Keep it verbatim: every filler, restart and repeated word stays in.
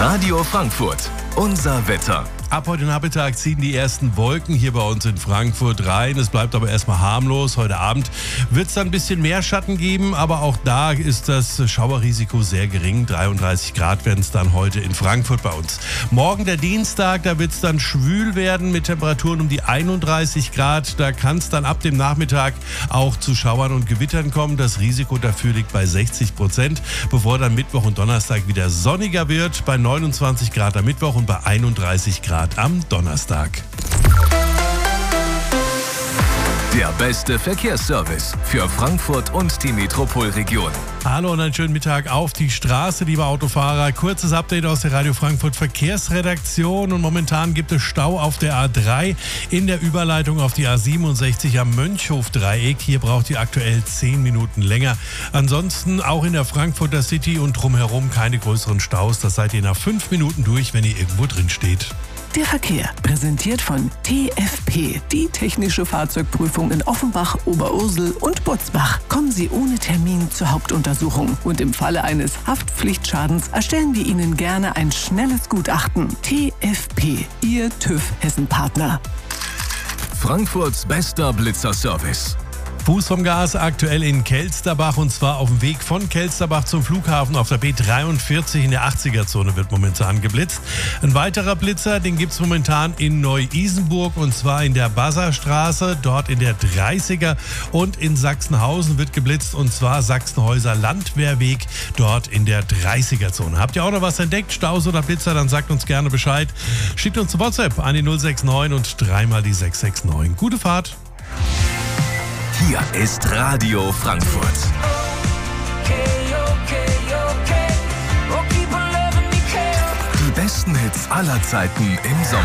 Radio Frankfurt, unser Wetter. Ab heute Nachmittag ziehen die ersten Wolken hier bei uns in Frankfurt rein. Es bleibt aber erstmal harmlos. Heute Abend wird es dann ein bisschen mehr Schatten geben, aber auch da ist das Schauerrisiko sehr gering. dreiunddreißig Grad werden es dann heute in Frankfurt bei uns. Morgen der Dienstag, da wird es dann schwül werden mit Temperaturen um die einunddreißig Grad. Da kann es dann ab dem Nachmittag auch zu Schauern und Gewittern kommen. Das Risiko dafür liegt bei sechzig Prozent, bevor dann Mittwoch und Donnerstag wieder sonniger wird. Bei neunundzwanzig Grad am Mittwoch und bei einunddreißig Grad am Donnerstag. Der beste Verkehrsservice für Frankfurt und die Metropolregion. Hallo und einen schönen Mittag auf die Straße, liebe Autofahrer. Kurzes Update aus der Radio Frankfurt Verkehrsredaktion. Und momentan gibt es Stau auf der A drei in der Überleitung auf die A siebenundsechzig am Mönchhof-Dreieck. Hier braucht ihr aktuell zehn Minuten länger. Ansonsten auch in der Frankfurter City und drumherum keine größeren Staus. Das seid ihr nach fünf Minuten durch, wenn ihr irgendwo drin steht. Der Verkehr, präsentiert von T F P, die technische Fahrzeugprüfung in Offenbach, Oberursel und Butzbach. Kommen Sie ohne Termin zur Hauptuntersuchung und im Falle eines Haftpflichtschadens erstellen wir Ihnen gerne ein schnelles Gutachten. T F P, Ihr TÜV Hessen-Partner. Frankfurts bester Blitzerservice. Fuß vom Gas aktuell in Kelsterbach und zwar auf dem Weg von Kelsterbach zum Flughafen auf der B dreiundvierzig in der achtziger-Zone wird momentan geblitzt. Ein weiterer Blitzer, den gibt es momentan in Neu-Isenburg und zwar in der Basserstraße, dort in der dreißiger und in Sachsenhausen wird geblitzt und zwar Sachsenhäuser Landwehrweg, dort in der dreißiger-Zone. Habt ihr auch noch was entdeckt, Staus oder Blitzer, dann sagt uns gerne Bescheid. Schickt uns eine WhatsApp an die null sechs neun und dreimal die sechs sechs neun. Gute Fahrt! Hier ist Radio Frankfurt. Die besten Hits aller Zeiten im Sommer.